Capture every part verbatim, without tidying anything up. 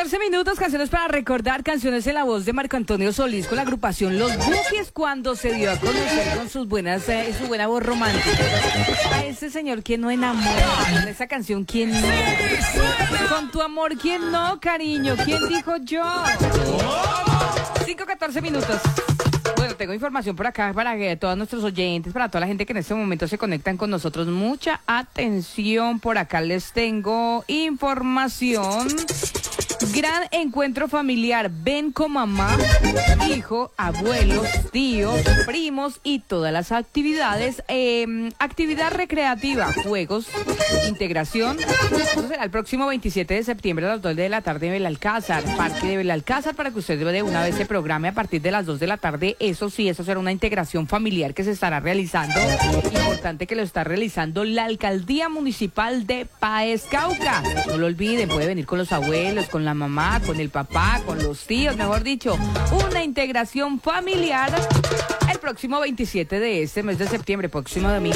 catorce minutos, canciones para recordar, canciones en la voz de Marco Antonio Solís con la agrupación Los Bookies cuando se dio a conocer con sus buenas, eh, su buena voz romántica. A ese señor quien no enamora, con esa canción quien no. Con tu amor quien no, cariño, ¿quién dijo yo? cinco catorce minutos. Bueno, tengo información por acá para que todos nuestros oyentes, para toda la gente que en este momento se conectan con nosotros. Mucha atención, por acá les tengo información. Gran encuentro familiar. Ven con mamá, hijo, abuelos, tíos, primos y todas las actividades. Eh, actividad recreativa, juegos, integración. Eso será el próximo veintisiete de septiembre a las dos de la tarde en Belalcázar, Parque de Belalcázar, para que usted de una vez se programe a partir de las dos de la tarde. Eso sí, eso será una integración familiar que se estará realizando. Importante que lo está realizando la Alcaldía Municipal de Páez Cauca. No lo olviden, puede venir con los abuelos, con la mamá, con el papá, con los tíos, mejor dicho, una integración familiar el próximo veintisiete de este mes de septiembre, próximo domingo.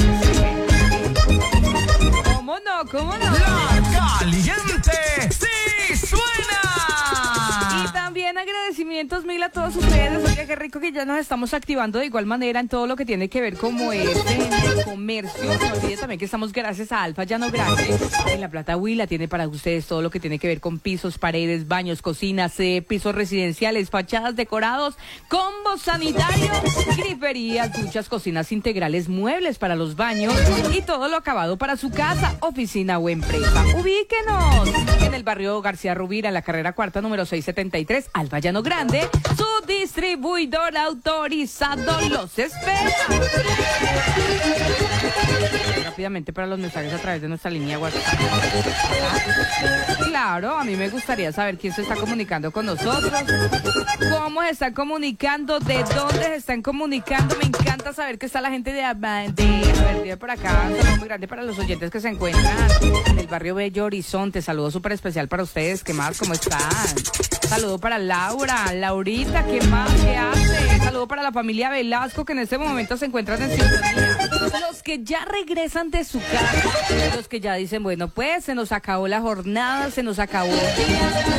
¿Cómo no? ¿Cómo no? La Caliente sí suena. Y también agradecimientos mil a todos ustedes. Oye, qué rico que ya nos estamos activando de igual manera en todo lo que tiene que ver como es en el comercio. No olviden también que estamos gracias a Alfa Llano Grande. En La Plata Huila tiene para ustedes todo lo que tiene que ver con pisos, paredes, baños, cocinas, eh, pisos residenciales, fachadas, decorados, combos sanitarios, griferías, duchas, cocinas integrales, muebles para los baños y todo lo acabado para su casa, oficina o empresa. Ubíquenos en el barrio García Rubira, en la carrera cuarta, número seiscientos setenta y tres, Alfa Llano Grande. Su distribuidor autorizado los espera. Rápidamente para los mensajes a través de nuestra línea WhatsApp. Claro, a mí me gustaría saber quién se está comunicando con nosotros, cómo se están comunicando, de dónde se están comunicando. Me encanta saber que está la gente de, de, de, de por acá. Un saludo muy grande para los oyentes que se encuentran en el barrio Bello Horizonte. Saludo súper especial para ustedes. ¿Qué más? ¿Cómo están? Saludo para Laura, Laurita, ¿qué más? ¿Qué hace? Saludo para la familia Velasco, que en este momento se encuentran en sintonía. Los que ya regresan de su casa, los que ya dicen, bueno, pues se nos acabó la jornada, se nos acabó el día.